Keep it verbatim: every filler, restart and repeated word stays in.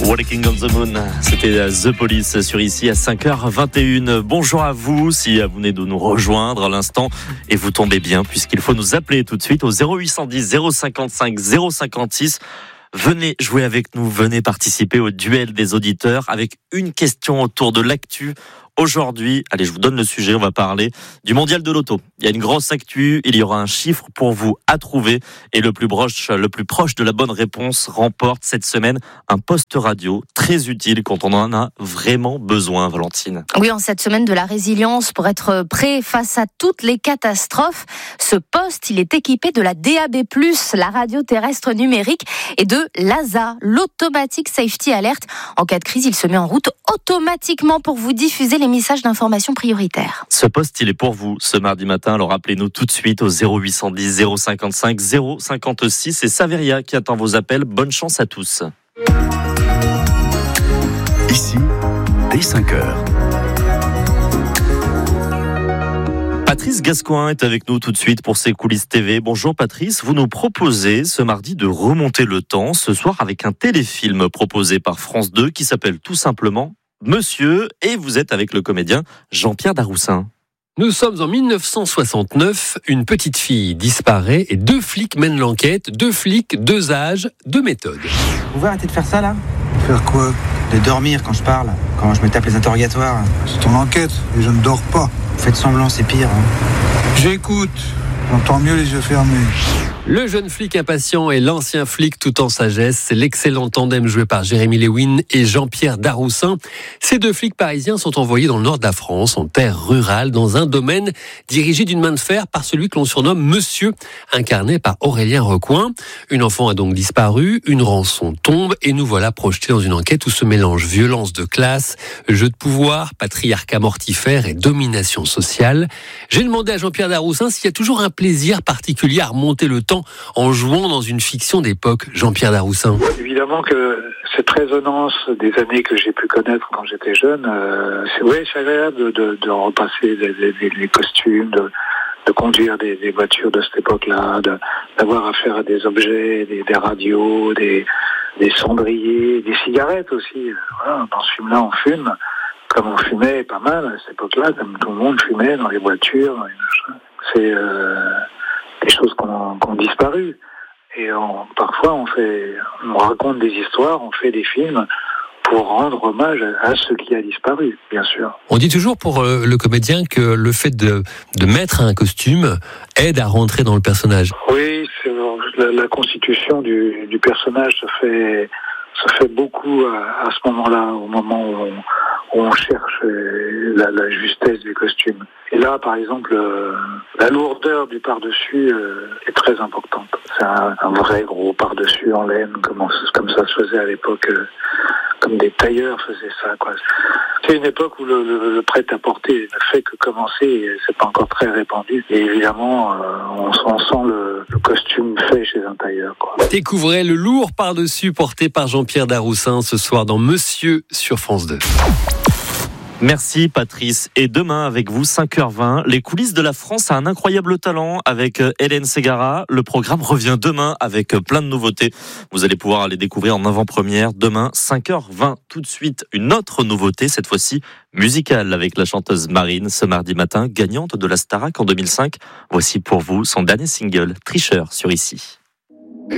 Walking on the Moon, c'était The Police sur ici à cinq heures vingt et une. Bonjour à vous, si vous venez de nous rejoindre à l'instant et vous tombez bien puisqu'il faut nous appeler tout de suite au zéro huit cent dix zéro cinquante-cinq zéro cinquante-six. Venez jouer avec nous, venez participer au duel des auditeurs avec une question autour de l'actu. Aujourd'hui, allez, je vous donne le sujet, on va parler du mondial de l'auto. Il y a une grosse actu, il y aura un chiffre pour vous à trouver et le plus proche, le plus proche de la bonne réponse remporte cette semaine un poste radio très utile quand on en a vraiment besoin, Valentine. Oui, en cette semaine de la résilience pour être prêt face à toutes les catastrophes, ce poste, il est équipé de la D A B plus, la radio terrestre numérique, et de l'A S A, l'Automatic Safety Alert. En cas de crise, il se met en route automatiquement pour vous diffuser les messages d'information prioritaires. Ce poste, il est pour vous ce mardi matin. Alors appelez-nous tout de suite au zéro huit cent dix zéro cinquante-cinq zéro cinquante-six. C'est Saveria qui attend vos appels. Bonne chance à tous. Ici, dès cinq heures. Patrice Gascoin est avec nous tout de suite pour ses coulisses T V. Bonjour Patrice, vous nous proposez ce mardi de remonter le temps ce soir avec un téléfilm proposé par France deux qui s'appelle tout simplement Monsieur, et vous êtes avec le comédien Jean-Pierre Daroussin. Nous sommes en dix-neuf cent soixante-neuf, une petite fille disparaît et deux flics mènent l'enquête, deux flics, deux âges, deux méthodes. Vous pouvez arrêter de faire ça là ? Faire quoi ? De dormir quand je parle, quand je me tape les interrogatoires. C'est ton enquête et je ne dors pas. Vous faites semblant, c'est pire. Hein. J'écoute, j'entends mieux les yeux fermés. Le jeune flic impatient et l'ancien flic tout en sagesse, c'est l'excellent tandem joué par Jérémy Lewin et Jean-Pierre Daroussin. Ces deux flics parisiens sont envoyés dans le nord de la France, en terre rurale, dans un domaine dirigé d'une main de fer par celui que l'on surnomme Monsieur, incarné par Aurélien Recoin. Une enfant a donc disparu, une rançon tombe et nous voilà projetés dans une enquête où se mélangent violence de classe, jeu de pouvoir, patriarcat mortifère et domination sociale. J'ai demandé à Jean-Pierre Daroussin s'il y a toujours un plaisir particulier à remonter le temps en jouant dans une fiction d'époque. Jean-Pierre Daroussin. Évidemment que cette résonance des années que j'ai pu connaître quand j'étais jeune, euh, c'est, ouais, c'est agréable de, de, de repasser les, les, les costumes, de, de conduire des, des voitures de cette époque-là, de, d'avoir affaire à des objets, des, des radios, des, des cendriers, des cigarettes aussi. Voilà, dans ce film-là, on fume, comme on fumait pas mal à cette époque-là, comme tout le monde fumait dans les voitures. Dans les... C'est... Euh... des choses qui ont disparu. Et on, parfois, on fait, on raconte des histoires, on fait des films pour rendre hommage à ce qui a disparu, bien sûr. On dit toujours pour euh, le comédien que le fait de, de mettre un costume aide à rentrer dans le personnage. Oui, c'est, la, la constitution du, du personnage se fait, se fait beaucoup à, à ce moment-là, au moment où on, où on cherche la, la justesse des costumes. Et là, par exemple, euh, la lourdeur du par-dessus euh, est très importante. C'est un, un vrai gros par-dessus en laine, comme, on, comme ça se faisait à l'époque, euh, comme des tailleurs faisaient ça, quoi. C'est une époque où le, le, le prêt-à-porter ne fait que commencer, et c'est pas encore très répandu. Et évidemment, euh, on, on sent le, le costume fait chez un tailleur, quoi. Découvrez le lourd par-dessus porté par Jean-Pierre Daroussin ce soir dans Monsieur sur France deux. Merci Patrice. Et demain avec vous, cinq heures vingt, les coulisses de la France a un incroyable talent avec Hélène Ségara. Le programme revient demain avec plein de nouveautés. Vous allez pouvoir aller découvrir en avant-première demain, cinq heures vingt. Tout de suite, une autre nouveauté, cette fois-ci musicale avec la chanteuse Marine ce mardi matin, gagnante de la Starac en deux mille cinq. Voici pour vous son dernier single, Tricheur sur ici.